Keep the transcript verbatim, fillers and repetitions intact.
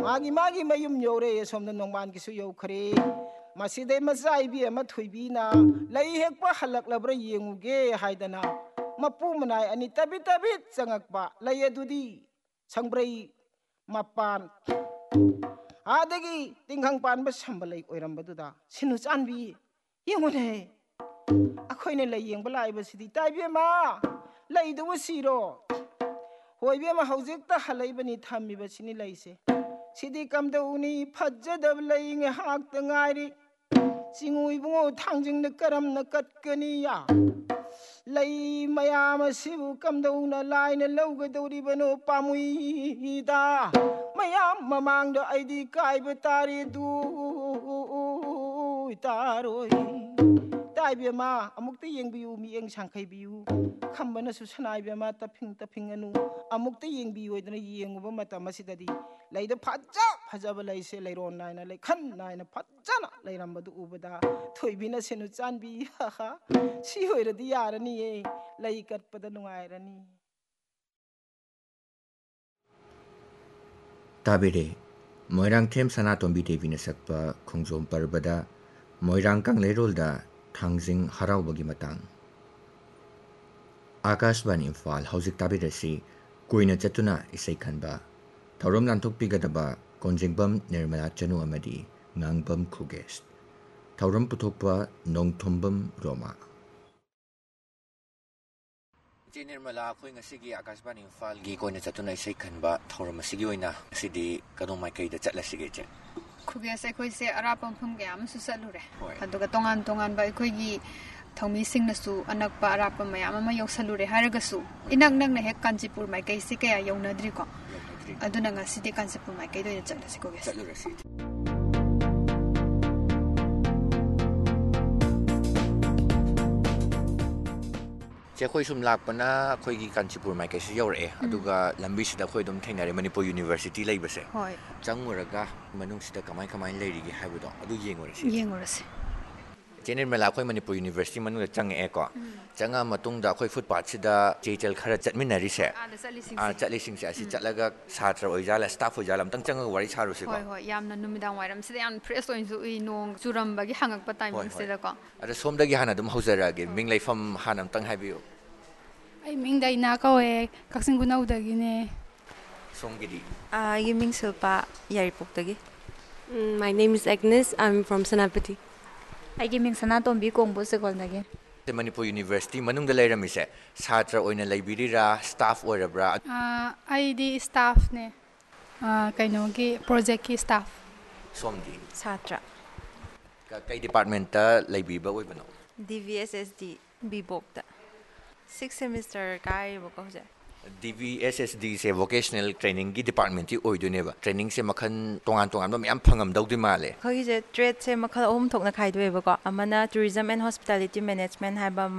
Magi magi mayum yore somna nongman kisu yokre. Maside masaibi ama thuibina lai hekpa halaklabra yenguge haidana. Mapu manai ani tabi tabi changakpa lai adudi sangbrai mapan. Adagi tinghang pan ba sambalai oirambaduda sinu chanbi yengune. Akhoine lai yengba laiba sidi taibi ma lai du siro. Hoibe ma haujekta halaibani thammiba sini laise. Sidi kamdauni phajjadab lai nge hakta ngairi. Singui bungo thangjing na karam na katkani ya. Lai mayama sibu kamdauna lai na lauga dauri bano pamui da. Mayam mamang da aidi kaiba tari du taroi. Taibi ma amukta yengbiu mi yeng sangkai biu. Khambana su sanai bi ma taping taping anu. Amukta yengbiu idana yenguba mata masidadi. Laida phaja phajaba laise lairon naina lai khan naina phajana lairambadu ubada thoibina senu chanbi ha ha si hoiradi yarani e lai katpada nungairani. Tabire Moirang Them Sanatombi Devi na sakpa khongjom parbada Moirang kang leirolda thangjing haraubagi matang. Akashbani Imphal hauzik tabire si kuina chatuna isai khanba Thauram Lanthokpigadaba Konjingbam Nirmala Chanu amadi Ngangbam Khugest Thauram Puthokpa Nongthombam Roma Iti Nirmala ako'y nga sige Akashbani Imphal gi ko na chatuna isay khanba Thauram sige oina sidi kanong may kayda chatla sige che Khugest ako'y se arapang phum kaya masusalo re aduga tongan tongan ba ako'y gi Thongmi sing nasu anak pa arapa mayam ama yausalu re haragasu inang nang na hek Kanchipur mai kay si kaya yaunadri ko aduna nga sidi Kanchipur mai kay do ya chatla si Khugest Che ako'y sumlakpa na ako'y gi Kanchipur mai kay si yaure aduga lambi sida ako'y dum thengnare Manipur University laibase hoi changuraga manung sida kamai kamai leirigi haibudo adu yengorasi yengorasi Nirmala ako'y Manipur University manung change ko changa matungda ako'y footpath sida cheichel khara chatminari se ah chatlising se asi chatlaga satra oijala staff oijala amtang changa wari charu se ko hoi hoi yamna numidang wairam sida yam fresh oin su i nong churambagi hangakpa timing sida ko ada somdagi hana dum hauzarage mingleifam hana amtang haibiu ai mingdai na kawe kaksingu naudagi ne somgidi ah yiming silpa yaripokdagi My name is Agnes. I'm from Senapati. Aigi ming Sanatombi Kongbo Sekol nage. Manipur University manungda leiramise satra oina laibirira staff oirabra ah I di staff ne ah kaino gi project ki staff somdi Satra ka kai department ta laibiba oibano D V S S D Bibokta sixth semester kai boko je D V S S D se vocational training gi department ti oiduneba training se makhan tongan tongan ba myam phangam dawdi male khoi je trade se makhal om thokna khai doeba ko amana tourism and hospitality management haiba